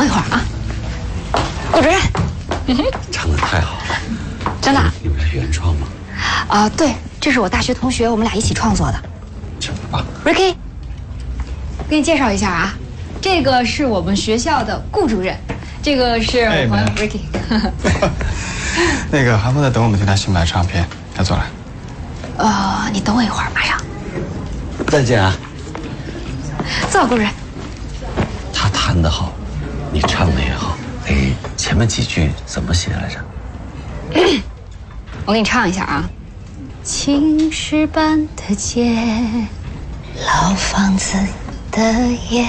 等我一会儿啊。顾主任， 唱得太好了， 真的？ 你们是原创吗？ 对，这是我大学同学，我们俩一起创作的。 真棒 Ricky， 给你介绍一下啊，这个是我们学校的顾主任，这个是我朋友 Ricky。 那个韩波在等我们替他新买唱片，他坐来。 你等我一会儿，马上。 再见啊！ 坐，顾主任。 他弹得好，你唱得也好。前面几句怎么写来着？ 我给你唱一下啊。青石板的街，老房子的夜。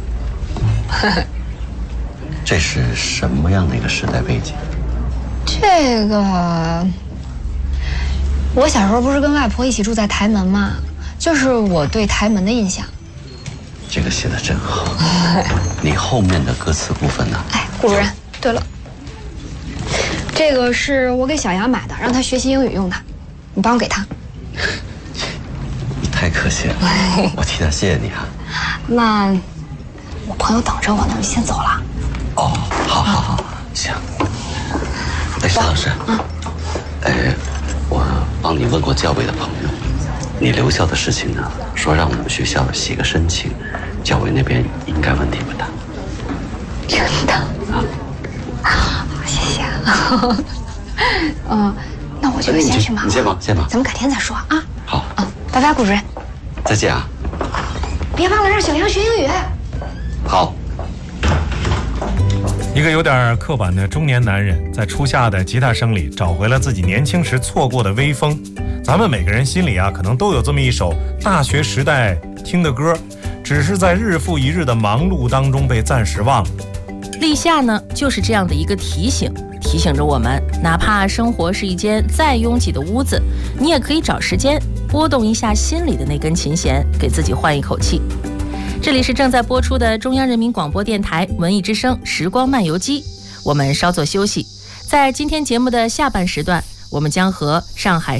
这是什么样的一个时代背景？ 这个，我小时候不是跟外婆一起住在台门吗？就是我对台门的印象。 这个写得真好。你后面的歌词部分呢？ 顾主任，对了，这个是我给小杨买的，让他学习英语用的，你帮我给他。 你太可惜了，我替他谢谢你啊。 那我朋友等着我呢，你先走了。 哦，好，行。邵老师，我帮你问过教委的朋友，你留校的事情呢，说让我们学校写个申请，教委那边应该问题不大。 真的啊？谢谢啊。那我就先去忙了。 你先忙， 咱们改天再说啊。 好。 拜拜，顾主任。 再见啊。 别忘了让小杨学英语。 好。 一个有点刻板的中年男人，在初夏的吉他声里找回了自己年轻时错过的微风。咱们每个人心里可能都有这么一首大学时代听的歌，只是在日复一日的忙碌当中被暂时忘了。 立夏呢，就是这样的一个提醒着我们，哪怕生活是一间再拥挤的屋子，你也可以找时间拨动一下心里的那根琴弦，给自己换一口气。这里是正在播出的中央人民广播电台文艺之声时光漫游记，我们稍作休息。在今天节目的下半时段，我们将和上海